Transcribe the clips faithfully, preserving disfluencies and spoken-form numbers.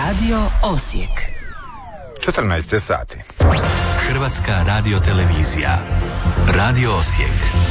Radio Osijek. četrnaest je sati. Hrvatska radiotelevizija. Radio Osijek.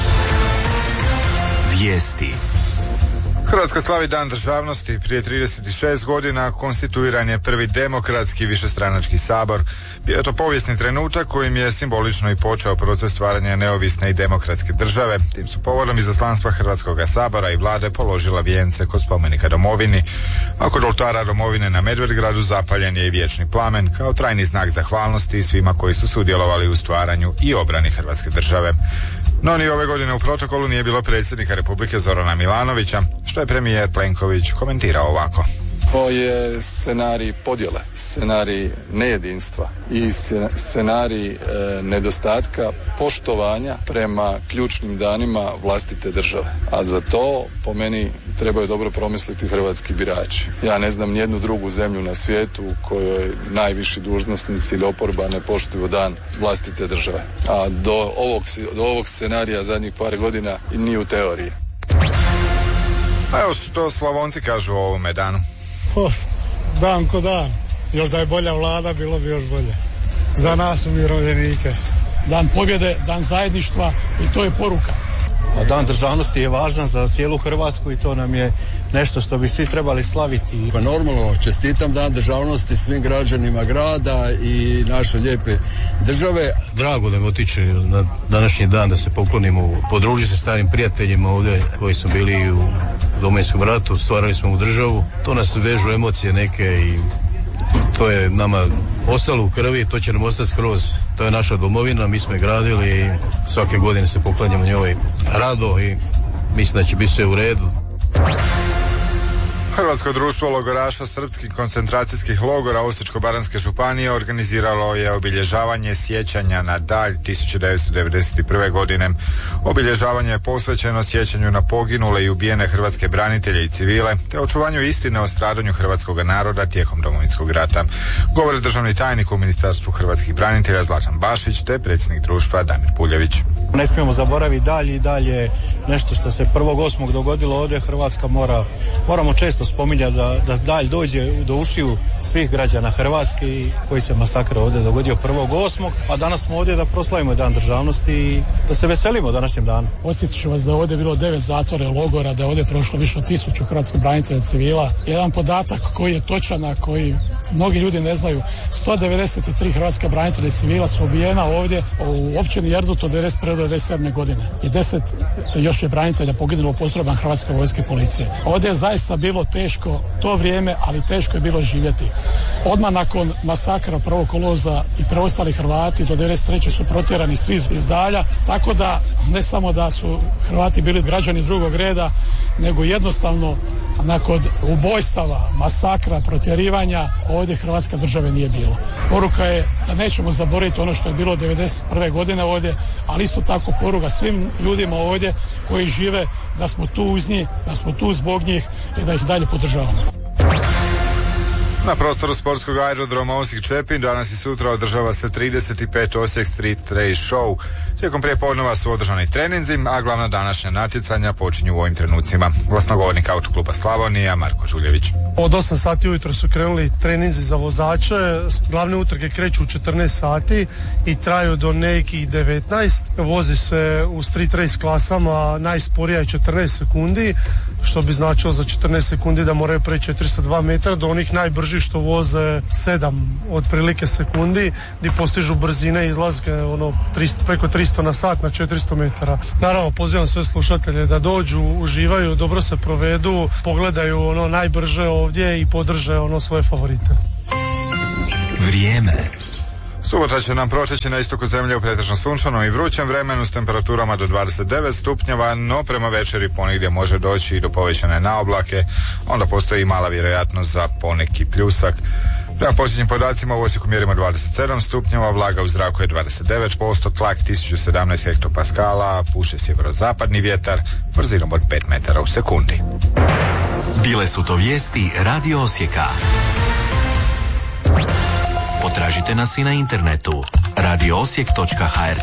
Vijesti. Hrvatska slavi Dan državnosti. Prije trideset šest godina konstituiran je prvi demokratski višestranački sabor. Bio je to povijesni trenutak kojim je simbolično i počeo proces stvaranja neovisne i demokratske države. Tim su povodom izaslanstva Hrvatskog sabora i vlade položila vijence kod spomenika domovini, a kod oltara domovine na Medvedgradu zapaljen je i vječni plamen kao trajni znak zahvalnosti svima koji su sudjelovali u stvaranju i obrani Hrvatske države. No ni ove godine u protokolu nije bilo predsjednika Republike Zorana Milanovića, što je premijer Plenković komentirao ovako. Ovo je scenarij podjele, scenarij nejedinstva i scenarij e, nedostatka poštovanja prema ključnim danima vlastite države. A za to, po meni, trebaju dobro promisliti hrvatski birači. Ja ne znam nijednu drugu zemlju na svijetu u kojoj najviši dužnosnici ili oporba ne poštuju dan vlastite države. A do ovog, do ovog scenarija zadnjih par godina ni u teoriji. A evo što Slavonci kažu o ovome danu. Oh, dan ko dan. Još da je bolja vlada, bilo bi još bolje. Za nas umirovljenike. Dan pobjede, dan zajedništva i to je poruka. A dan državnosti je važan za cijelu Hrvatsku i to nam je nešto što bi svi trebali slaviti. Pa normalno, čestitam dan državnosti svim građanima grada i naše lijepe države. Drago da me otiče na današnji dan da se poklonimo, podružiti se starim prijateljima ovdje koji su bili u Domovinskom ratu, stvarali smo u državu. To nas vežu emocije neke i to je nama ostalo u krvi, to će nam ostati skroz. To je naša domovina, mi smo je gradili i svake godine se poklanjamo njoj rado i mislim da će biti sve u redu. Hrvatsko društvo logoraša srpskih koncentracijskih logora Osječko-baranjske županije organiziralo je obilježavanje sjećanja na dalj tisuću devetsto devedeset prve. godine. Obilježavanje je posvećeno sjećanju na poginule i ubijene hrvatske branitelje i civile, te očuvanju istine o stradanju hrvatskog naroda tijekom Domovinskog rata. Govori državni tajnik u Ministarstvu hrvatskih branitelja Zlatan Bašić, te predsjednik društva Damir Puljević. Ne smijemo zaboraviti dalje i dalje nešto što se prvog osmog dogodilo ovdje. Hrvatska mora, moramo često spominjati da, da dalj dođe do ušiju svih građana Hrvatske koji se masakr ovdje dogodio prvog osmog, a danas smo ovdje da proslavimo dan državnosti i da se veselimo današnjem danu. Podsjetit ću vas da je ovdje bilo devet zatvora logora, da je ovdje prošlo više od tisuću hrvatskih branitelja civila. Jedan podatak koji je točan, a koji mnogi ljudi ne znaju, sto devedeset tri hrvatska branitelja civila su ubijena ovdje u općini Erdut od devedeset prve do devedeset sedme. godine i deset još je branitelja poginulo u postrojbama Hrvatske vojske i policije. Ovdje je zaista bilo teško to vrijeme, ali teško je bilo živjeti. Odmah nakon masakra prvog kolovoza i preostali Hrvati do devedeset treće su protjerani svi iz dalja, tako da ne samo da su Hrvati bili građani drugog reda, nego jednostavno nakon ubojstava, masakra, protjerivanja, ovdje Hrvatska države nije bilo. Poruka je da nećemo zaboraviti ono što je bilo devedeset prve. godine ovdje, ali isto tako poruka svim ljudima ovdje koji žive da smo tu uz njih, da smo tu zbog njih i da ih dalje podržavamo. Na prostoru sportskog aerodroma Osijek-Čepin danas i sutra održava se trideset peti Osijek Street Race Show. Tijekom prijepodneva su održani treninzi, a glavna današnja natjecanja počinju u ovim trenucima. Glasnogovornik Autokluba Slavonija Marko Žuljević. Od osam sati ujutro su krenuli treninzi za vozače. Glavne utrke kreću u četrnaest sati i traju do nekih devetnaest. Vozi se u street race klasama, najsporija je četrnaest sekundi, što bi značilo za četrnaest sekundi da moraju preći četiristo dva metra, do onih najbržih što voze sedam otprilike sekundi, gdje postižu brzine izlaske ono, tristo, preko tristo na sat na četiristo metara. Naravno, pozivam sve slušatelje da dođu, uživaju, dobro se provedu, pogledaju ono najbrže ovdje i podrže ono svoje favorite. Vrijeme. Subota će nam proteći na istoku zemlje u pretežno sunčanom i vrućem vremenu s temperaturama do dvadeset devet stupnjeva, no prema večeri ponegdje može doći i do povećane naoblake, onda postoji i mala vjerojatnost za poneki pljusak. Prema posljednjim podacima u Osijeku mjerimo dvadeset sedam stupnjeva, vlaga u zraku je dvadeset devet posto, tlak tisuću sedamnaest hektopaskala, puše sjeverozapadni vjetar, brzinom od pet metara u sekundi. Bile su to vijesti Radio Osijeka. Potražite nas i na internetu radio osijek točka ha er.